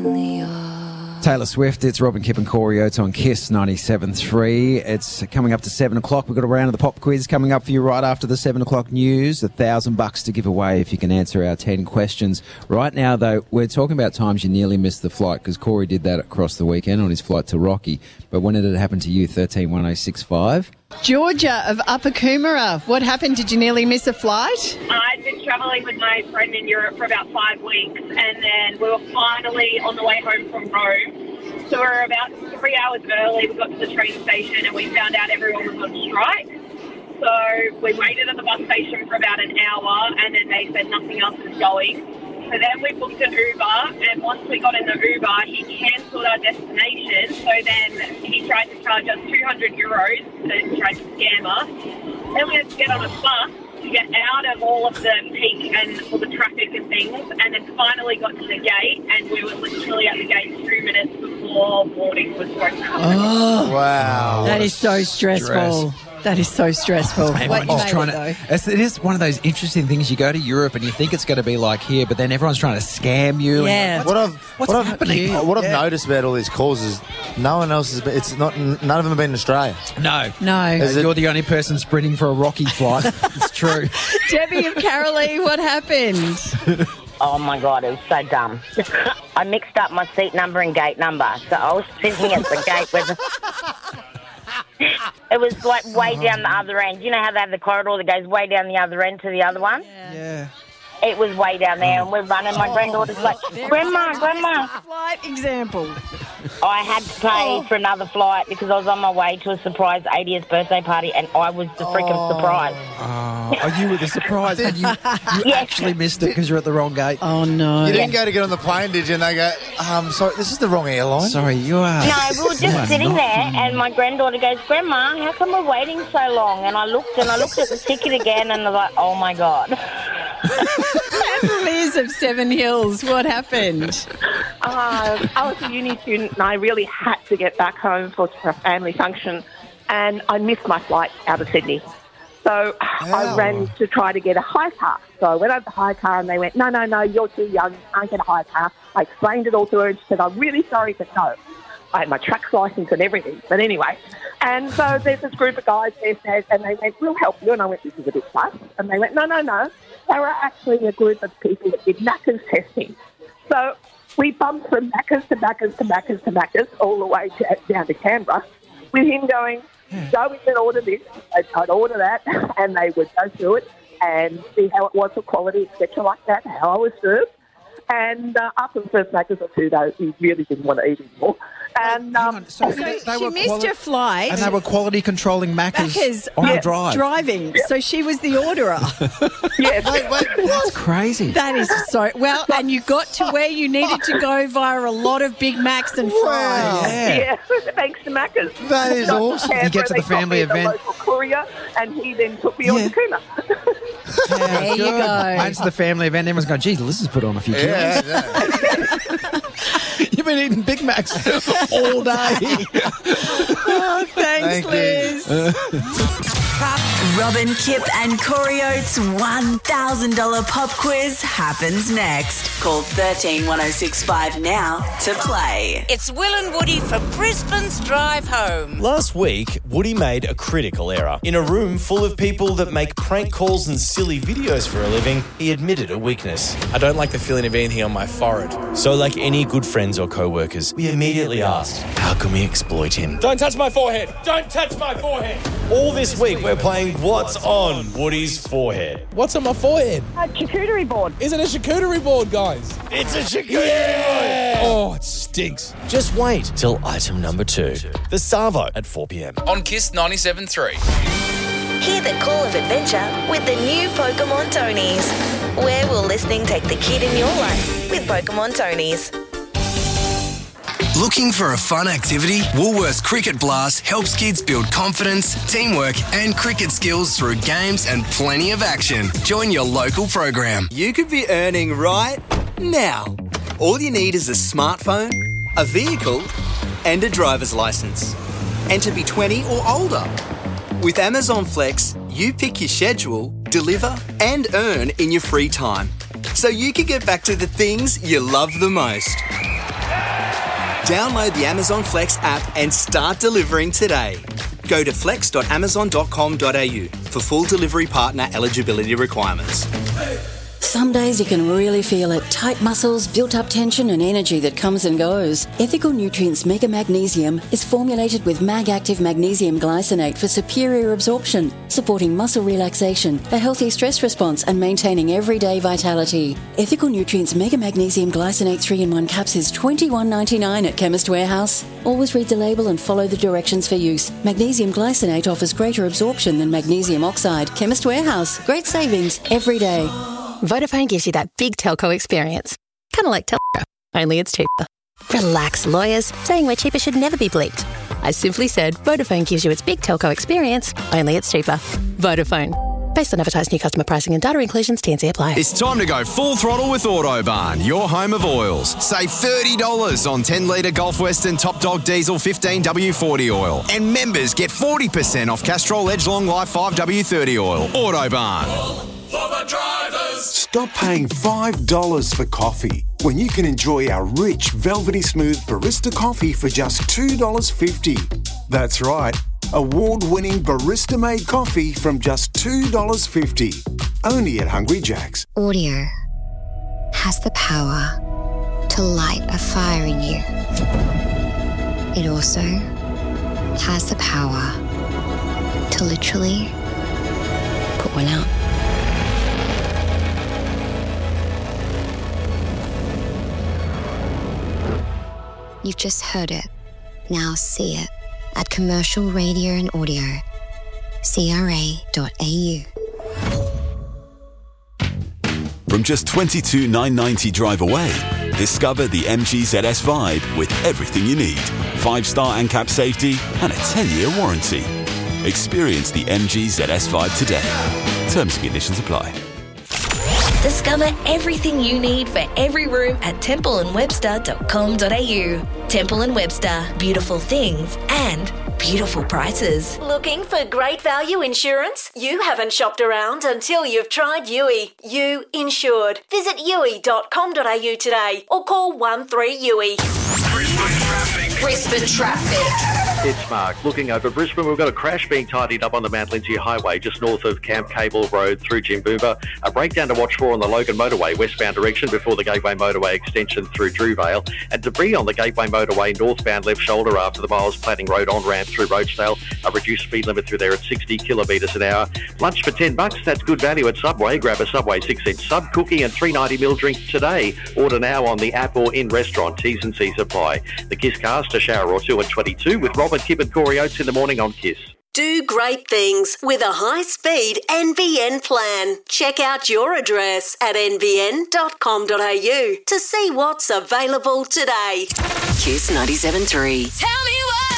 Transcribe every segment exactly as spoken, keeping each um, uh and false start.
Taylor Swift, it's Robin, Kip and Corey Oates on Kiss ninety-seven point three. It's coming up to seven o'clock. We've got a round of the pop quiz coming up for you right after the seven o'clock news. A thousand bucks to give away if you can answer our ten questions. Right now, though, we're talking about times you nearly missed the flight, because Corey did that across the weekend on his flight to Rocky. But when did it happen to you? thirteen one oh six five. Georgia of Upper Coomera. What happened? Did you nearly miss a flight? I'd been travelling with my friend in Europe for about five weeks, and then we were finally on the way home from Rome. So we were about three hours early. We got to the train station and we found out everyone was on strike. So we waited at the bus station for about an hour, and then they said nothing else is going. So then we booked an Uber, and once we got in the Uber, he cancelled our destination. So then he tried to charge us two hundred euros to try to scam us. Then we had to get on a bus to get out of all of the peak and all the traffic and things, and then finally got to the gate, and we were literally at the gate two minutes before boarding was supposed to happen. Oh, wow. That is so stressful. Stress. That is so stressful. Mate, What, you everyone's made trying it, to, though. it's, it is one of those interesting things. You go to Europe and you think it's going to be like here, but then everyone's trying to scam you. Yeah. And What you're I've like, what's, what what's I've, happening? what I've Yeah. noticed about all these calls is no one else has been. It's not. None of them have been in Australia. No. No. Is it- You're the only person sprinting for a Rocky flight. It's true. Debbie of Carolee, what happened? Oh my God, it was so dumb. I mixed up my seat number and gate number. So I was sitting at the gate with the... It was like way down the other end. You know how they have the corridor that goes way down the other end to the other one? Yeah. It was way down there, and we're running. My granddaughter's like, Grandma, Grandma. Flight example. I had to pay for another flight because I was on my way to a surprise eightieth birthday party, and I was the freaking surprise. Oh, oh, you were the surprise, and you, you Yes. actually missed it because you're at the wrong gate. Oh, no. You didn't go to get on the plane, did you? And they go, um, sorry, this is the wrong airline. Sorry, you are. No, we were You are just sitting not- there, and my granddaughter goes, Grandma, how come we're waiting so long? And I looked, and I looked at the ticket again, and I was like, oh, my God. Liz of Seven Hills, what happened? Uh, I was a uni student and I really had to get back home for a family function, and I missed my flight out of Sydney. So I ran to try to get a hire car. So I went over the hire car and they went, no, no, no, you're too young, you can't get a hire car. I explained it all to her and she said, I'm really sorry, but no. I had my truck's license and everything. But anyway, and so there's this group of guys there says, and they went, we'll help you. And I went, this is a bit fast. And they went, no, no, no. They were actually a group of people that did Macca's testing. So we bumped from Macca's to Macca's to Macca's to Macca's all the way to, down to Canberra with him going, go in and order this. I'd, I'd order that, and they would go through it and see how it was for quality, et cetera, like that, how I was served. And uh, after the first Macca's or two, they, he really didn't want to eat anymore. And Hang um, on, so So they, they she were missed quali- your flight. and they were quality controlling Macca's Macca's on yeah, the drive. driving. So she was the orderer. yes, Wait, wait, That's crazy. That is so... Well, and you got to where you needed to go via a lot of Big Macs and fries. Wow. Yeah. yeah, thanks to Macca's. That is Got awesome. Canberra, You get to the they got family me at the event. local courier, and he then took me on Yeah. to Cooma. There you Good. go. Went to the family event. Everyone's going, geez, Liz has put on a few kilos. Yeah, yeah. You've been eating Big Macs all day. Oh, thanks, Thank you. Liz. Robin, Kip and Corey Oates' one thousand dollars pop quiz happens next. Call thirteen one oh six five now to play. It's Will and Woody for Brisbane's Drive Home. Last week, Woody made a critical error. In a room full of people that make prank calls and silly videos for a living, he admitted a weakness. I don't like the feeling of anything on my forehead. So like any good friends or co-workers, we immediately asked, how can we exploit him? Don't touch my forehead! Don't touch my forehead! All this week, we're playing What's on Woody's Forehead. What's on my forehead? A charcuterie board. Is it a charcuterie board, guys? It's a charcuterie Oh, it stinks. board! Just wait till item number two. The Savo at four p.m. On Kiss ninety-seven point three. Hear the call of adventure with the new Pokemon Tonies. Where will listening take the kid in your life with Pokemon Tonies? Looking for a fun activity? Woolworths Cricket Blast helps kids build confidence, teamwork and cricket skills through games and plenty of action. Join your local program. You could be earning right now. All you need is a smartphone, a vehicle and a driver's license. And to be twenty or older. With Amazon Flex, you pick your schedule, deliver and earn in your free time. So you can get back to the things you love the most. Download the Amazon Flex app and start delivering today. Go to flex dot amazon dot com dot a u for full delivery partner eligibility requirements. Some days you can really feel it. Tight muscles, built-up tension and energy that comes and goes. Ethical Nutrients Mega Magnesium is formulated with Mag-Active Magnesium Glycinate for superior absorption, supporting muscle relaxation, a healthy stress response and maintaining everyday vitality. Ethical Nutrients Mega Magnesium Glycinate three in one caps is twenty-one ninety-nine at Chemist Warehouse. Always read the label and follow the directions for use. Magnesium Glycinate offers greater absorption than magnesium oxide. Chemist Warehouse. Great savings every day. Vodafone gives you that big telco experience. Kind of like Telco, only it's cheaper. Relax, lawyers. Saying we're cheaper should never be bleeped. I simply said Vodafone gives you its big telco experience, only it's cheaper. Vodafone. Based on advertised new customer pricing and data inclusions, T and C apply. It's time to go full throttle with Autobarn, your home of oils. Save thirty dollars on ten litre Gulf Western Top Dog Diesel fifteen W forty oil. And members get forty percent off Castrol Edge Long Life five W thirty oil. Autobarn. For the drivers. Stop paying five dollars for coffee when you can enjoy our rich, velvety smooth barista coffee for just two dollars fifty. That's right, award-winning barista-made coffee from just two dollars fifty. Only at Hungry Jack's. Audio has the power to light a fire in you. It also has the power to literally put one out. You've just heard it. Now see it at Commercial Radio and Audio. C R A dot A U. From just twenty-two thousand nine hundred ninety drive away, discover the M G Z S Vibe with everything you need. Five-star ANCAP safety and a ten-year warranty. Experience the M G Z S Vibe today. Terms and conditions apply. Discover everything you need for every room at temple and webster dot com dot a u. Temple and Webster, beautiful things and beautiful prices. Looking for great value insurance? You haven't shopped around until you've tried U I. You Insured. Visit U I dot com dot a u today or call one three U I. Brisbane traffic. It's Mark. Looking over Brisbane, we've got a crash being tidied up on the Mount Lindesay Highway just north of Camp Cable Road through Jimboomba. A breakdown to watch for on the Logan Motorway westbound direction before the Gateway Motorway extension through Drewvale. And debris on the Gateway Motorway northbound left shoulder after the Miles Planning Road on-ramp through Rochedale. A reduced speed limit through there at sixty kilometres an hour. Lunch for ten bucks. That's good value at Subway. Grab a Subway six inch sub cookie and three ninety ml drink today. Order now on the app or in restaurant. T's and C's apply. The Kiss Cast, a shower or two at twenty-two with Robin, Kip and Corey Oates in the morning on Kiss. Do great things with a high-speed N B N plan. Check out your address at n b n dot com dot a u to see what's available today. Kiss ninety-seven point three. Tell me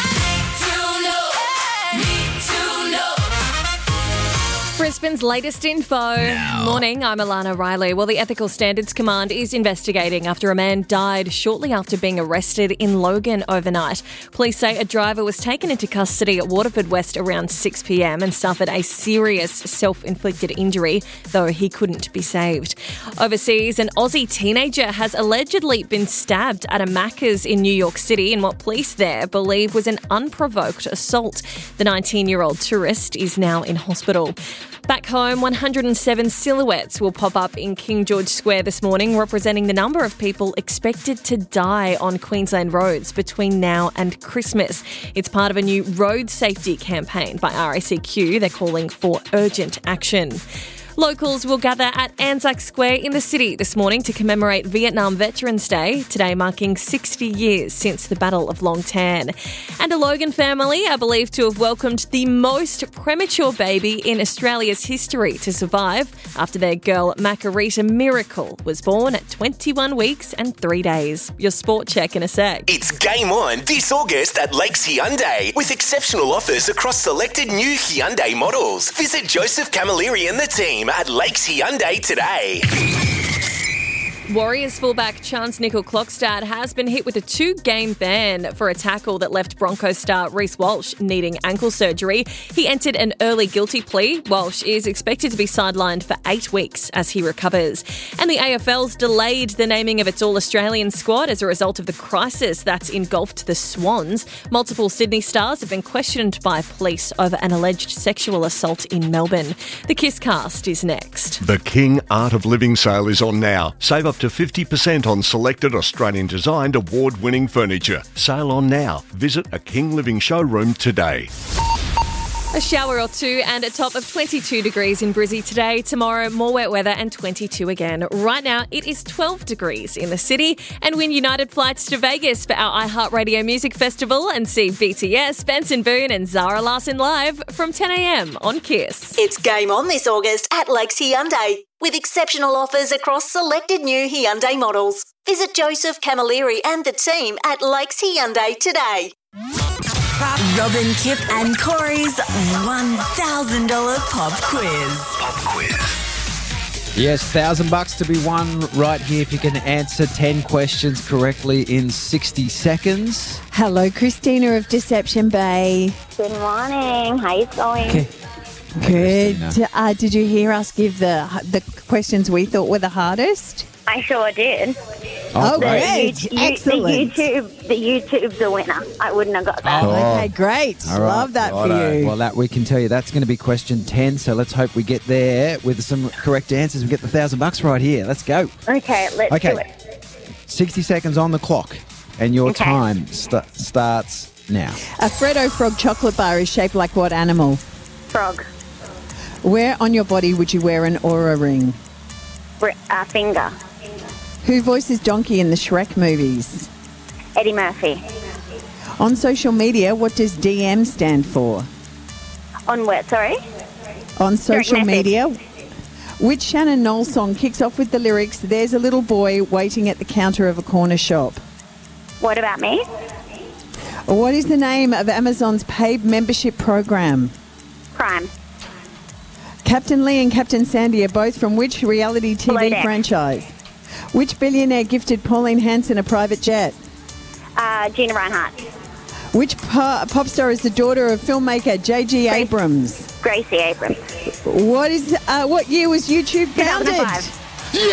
Brisbane's latest info. Now. Morning, I'm Alana Riley. Well, the Ethical Standards Command is investigating after a man died shortly after being arrested in Logan overnight. Police say a driver was taken into custody at Waterford West around six p m and suffered a serious self-inflicted injury, though he couldn't be saved. Overseas, an Aussie teenager has allegedly been stabbed at a Macca's in New York City in what police there believe was an unprovoked assault. The nineteen-year-old tourist is now in hospital. Back home, one hundred seven silhouettes will pop up in King George Square this morning, representing the number of people expected to die on Queensland roads between now and Christmas. It's part of a new road safety campaign by R A C Q. They're calling for urgent action. Locals will gather at Anzac Square in the city this morning to commemorate Vietnam Veterans Day, today marking sixty years since the Battle of Long Tan. And a Logan family are believed to have welcomed the most premature baby in Australia's history to survive after their girl Macarita Miracle was born at twenty-one weeks and three days. Your sport check in a sec. It's game on this August at Lakes Hyundai with exceptional offers across selected new Hyundai models. Visit Joseph Camilleri and the team at Lakes Hyundai today. Warriors fullback Chance Nickel-Klokstad has been hit with a two-game ban for a tackle that left Broncos star Reece Walsh needing ankle surgery. He entered an early guilty plea. Walsh is expected to be sidelined for eight weeks as he recovers. And the A F L's delayed the naming of its All-Australian squad as a result of the crisis that's engulfed the Swans. Multiple Sydney stars have been questioned by police over an alleged sexual assault in Melbourne. The Kiss Cast is next. The King Art of Living sale is on now. Save up to fifty percent on selected Australian-designed award-winning furniture. Sale on now. Visit a King Living showroom today. A shower or two and a top of twenty-two degrees in Brizzy today. Tomorrow, more wet weather and twenty-two again. Right now, it is twelve degrees in the city. And win United flights to Vegas for our iHeartRadio Music Festival and see B T S, Benson Boone and Zara Larsson live from ten a.m. on Kiss. It's game on this August at Lakes Hyundai with exceptional offers across selected new Hyundai models. Visit Joseph Camilleri and the team at Lakes Hyundai today. Robin, Kip and Corey's one thousand dollars pop quiz. Pop quiz. Yes, thousand bucks to be won right here if you can answer ten questions correctly in sixty seconds. Hello, Christina of Deception Bay. Good morning. How you going? Okay. Good. Uh, did you hear us give the the questions we thought were the hardest? I sure did. Oh, The great. You- Excellent. The YouTube, the YouTube's the winner. I wouldn't have got that. Oh. Okay, great. All right. Love that for Righto. you. Well, that we can tell you that's going to be question ten. So let's hope we get there with some correct answers and get the thousand bucks right here. Let's go. Okay, let's Okay. do it. sixty seconds on the clock, and your Okay. time st- starts now. A Freddo Frog chocolate bar is shaped like what animal? Frog. Where on your body would you wear an aura ring? Br- uh, finger. Who voices Donkey in the Shrek movies? Eddie Murphy. On social media, what does D M stand for? On what, sorry? On Direct social message. media, which Shannon Knowles song kicks off with the lyrics, "There's a little boy waiting at the counter of a corner shop"? What about me? What is the name of Amazon's paid membership program? Prime. Captain Lee and Captain Sandy are both from which reality T Below V Deck. franchise? Which billionaire gifted Pauline Hanson a private jet? Uh, Gina Reinhardt. Which po- pop star is the daughter of filmmaker J G Abrams? Gracie Abrams. What is uh, what year was YouTube founded? two thousand five. Did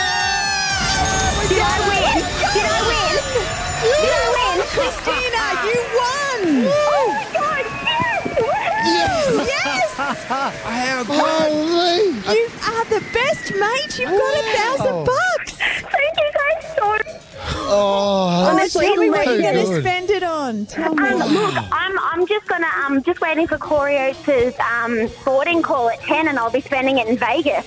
I win? Did I win? Did I win? Christina, you won! Oh my God! Yes! Yes! How Holy! You are the best mate. You've got a thousand bucks. Thank you guys so much. Oh, Honestly, tell me what so you're going to good. spend it on. Tell me. Um, look, I'm I'm just gonna um just waiting for Corey Oates' um boarding call at ten, and I'll be spending it in Vegas.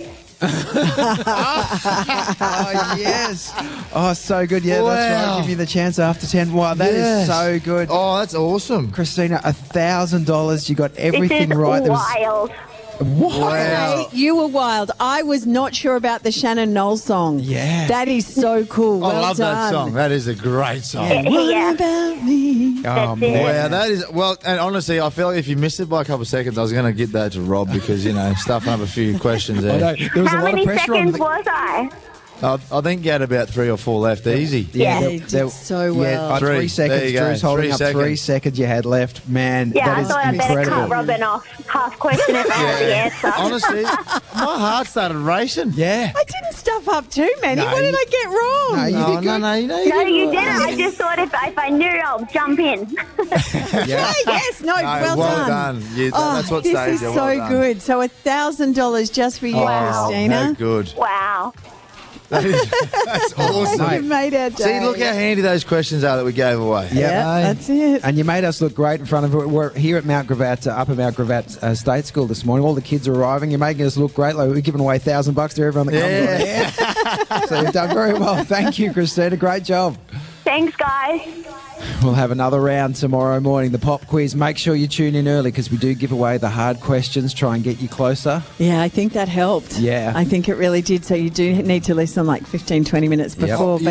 Oh, yes. Oh, so good. Yeah, that's Wow. right. Give me the chance after ten. Wow, that is Yes. so good. Oh, that's awesome. Christina, a thousand dollars. You got everything this is right. There was- wild. Okay, you were wild. I was not sure about the Shannon Knowles song. Yeah. That is so cool. I Well love that done. song. That is a great song. Yeah. What Yeah. about me? Oh, That's it. Wow, that is well. And honestly, I feel like if you missed it by a couple of seconds, I was going to get that to Rob because you know stuffing up a few questions I know. there. There was How a lot many of pressure on seconds the. was I? I, I think you had about three or four left. Easy. Yeah, there- you did there- so Yeah, well. uh, three, Three. seconds. There you go. Drew's holding Three up three seconds. seconds you had left. Man, Yeah, that I is thought I'd better incredible. cut Robin off half question if I had the answer. Honestly, my heart started racing. Yeah. I didn't stuff up too many. No, what did you- I get wrong? No, you No, did no, good. no, you know, No, you did didn't. I just thought if, if I knew, I'll jump in. Yeah. Yeah, yes, no, No, well, well done. done. You- that- Oh, that's what this saves is you. so Well done. good. So a thousand dollars just for you, Oh, Christina. no good. Wow. That is, that's awesome. You made our day. See, look how handy those questions are that we gave away. Yeah, Hey? that's it. And you made us look great in front of it. We're here at Mount Gravatt, uh, Upper Mount Gravatt uh, State School this morning. All the kids are arriving. You're making us look great. Like we're giving away a thousand bucks to everyone that comes. Yeah. So you've done very well. Thank you, Christina. Great job. Thanks, guys. We'll have another round tomorrow morning, the pop quiz. Make sure you tune in early because we do give away the hard questions, try and get you closer. Yeah, I think that helped. Yeah. I think it really did. So you do need to listen like fifteen, twenty minutes Yep. before. You But know,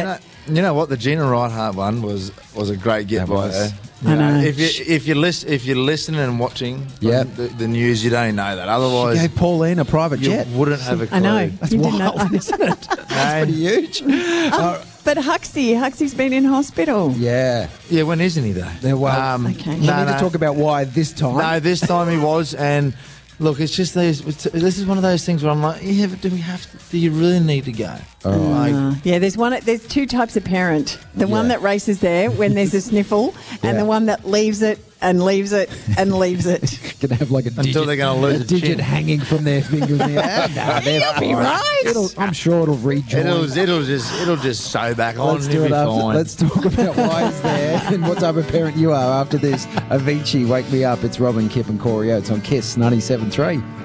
You know what? The Gina Reinhardt one was was a great get That by was. her. I You know. If you if you listen if you're listening and watching Yep. the, the news, you don't know that. Otherwise, She gave Pauline a private you jet. wouldn't have a clue. I know. That's you didn't wild, know. isn't it? That's pretty huge. Um, but Huxley, Huxley's been in hospital. Yeah. Yeah, when isn't he though? Yeah, well, Um, Okay. We no, need no. to talk about why this time. No, this time he was, and look, it's just these. It's, this is one of those things where I'm like, yeah, but do we have to? Do you really need to go? All right. Uh, yeah, there's one. There's two types of parent. The one Yeah. that races there when there's a sniffle, and Yeah. the one that leaves it and leaves it and leaves it. Gonna have like a Until digit, they're gonna lose a a digit chin. hanging from their fingers. And yeah, nah, they're You'll be fine. right. It'll, I'm sure it'll rejoin. It'll it'll just it'll just sew back on. Let's and do he'll it be after. fine. Let's talk about why he's there and what type of parent you are after this. Avicii, Wake Me Up. It's Robin, Kip and Corey Oates on Kiss ninety-seven point three.